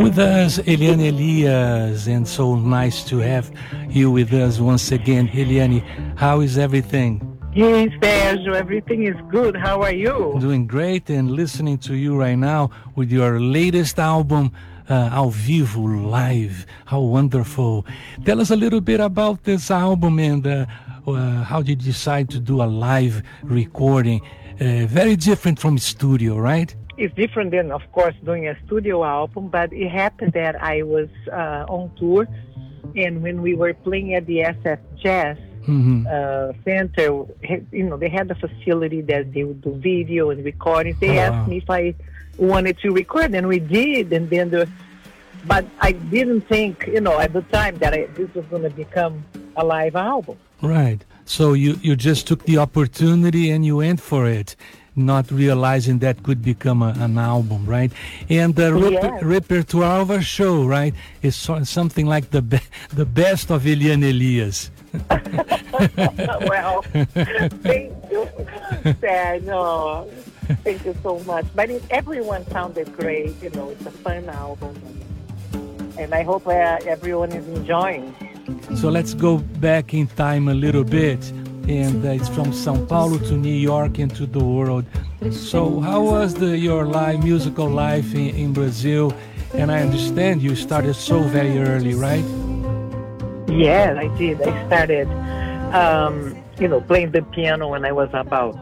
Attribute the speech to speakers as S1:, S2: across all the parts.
S1: With us, Eliane Elias, and so nice to have you with us once again. Eliane, how is everything?
S2: Hey, Sergio, everything is good. How are you?
S1: Doing great, and listening to you right now with your latest album, Ao Vivo, live. How wonderful. Tell us a little bit about this album and how did you decide to do a live recording? Very different from studio, right?
S2: It's different than, of course, doing a studio album, but it happened that I was on tour, and when we were playing at the SF Jazz Center, they had a facility that they would do video and recordings. They asked me if I wanted to record, and we did, and then but I didn't think, at the time that this was going to become a live album.
S1: Right. So you just took the opportunity and you went for it, not realizing that could become an album, right? And the repertoire of our show, right, is something like the best of Eliane Elias.
S2: Well, thank you. No, thank you so much. But everyone sounded great. It's a fun album. And I hope everyone is enjoying.
S1: So let's go back in time a little bit. And it's from São Paulo to New York and to the world. So how was your musical life in Brazil? And I understand you started so very early, right?
S2: Yeah, I did. I started, playing the piano when I was about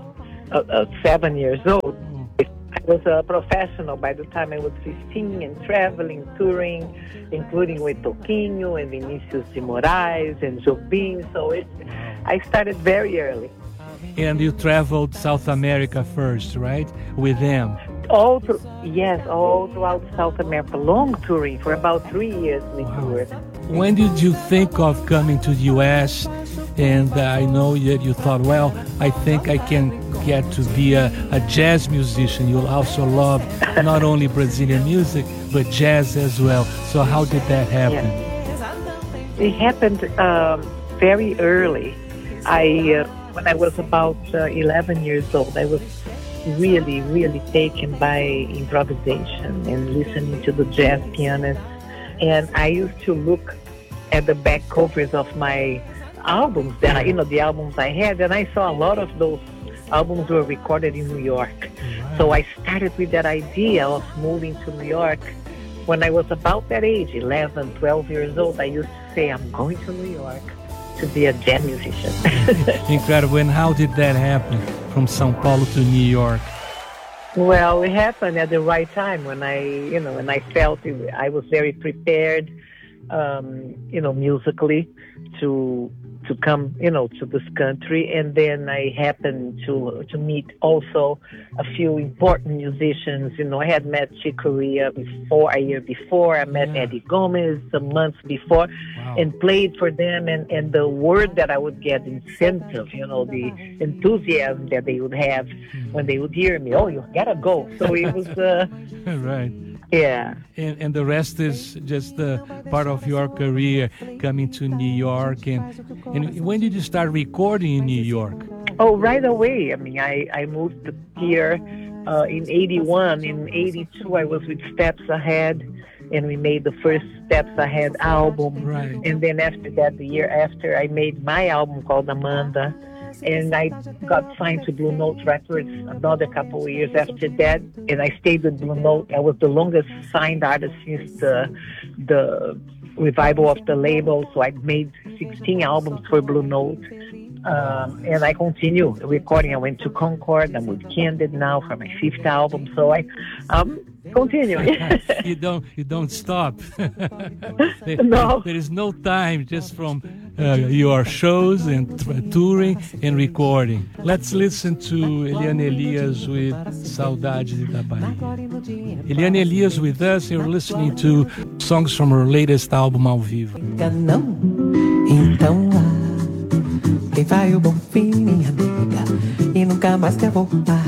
S2: 7 years old. I was a professional by the time I was 15 and traveling, touring, including with Toquinho and Vinicius de Moraes and Jobim. So I started very early.
S1: And you traveled South America first, right? With them?
S2: All throughout South America. Long touring. For about 3 years we toured.
S1: When did you think of coming to the U.S.? And I know that you thought, well, I think I can get to be a jazz musician. You'll also love not only Brazilian music, but jazz as well. So how did that happen?
S2: Yeah. It happened very early. When I was about 11 years old, I was really, really taken by improvisation and listening to the jazz pianists. And I used to look at the back covers of my albums, the albums I had, and I saw a lot of those albums were recorded in New York. Right. So I started with that idea of moving to New York. When I was about that age, 11, 12 years old, I used to say, I'm going to New York to be a jazz musician.
S1: Incredible. And how did that happen from São Paulo to New York?
S2: Well, it happened at the right time when I felt I was very prepared, musically to come, to this country. And then I happened to meet also a few important musicians. I had met Chick Corea a year before. I met Eddie Gomez a month before. Wow. And played for them. And the word that I would get, incentive, the enthusiasm that they would have when they would hear me. Oh, you gotta go. So it was...
S1: right.
S2: Yeah.
S1: And the rest is just part of your career, coming to New York. And when did you start recording in New York?
S2: Oh, right away. I mean, I moved here in 81. In 82, I was with Steps Ahead, and we made the first Steps Ahead album.
S1: Right.
S2: And then after that, the year after, I made my album called Amanda. And I got signed to Blue Note Records another couple of years after that. And I stayed with Blue Note. I was the longest signed artist since the revival of the label. So I made 16 albums for Blue Note. And I continue recording. I went to Concord. I'm with Candid now for my 5th album. So I continue.
S1: You don't stop.
S2: No.
S1: There is no time, just from your shows and touring and recording. Let's listen to Eliane Elias with Saudade da Bahia. Eliane Elias with us. You're listening to songs from her latest album, Ao Vivo.
S3: Não, então lá quem vai o bom fim, minha amiga, e nunca mais quer voltar.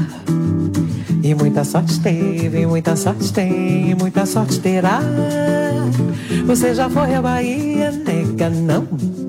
S3: E muita sorte teve, muita sorte tem, muita sorte terá. Você já foi à Bahia, nega, não?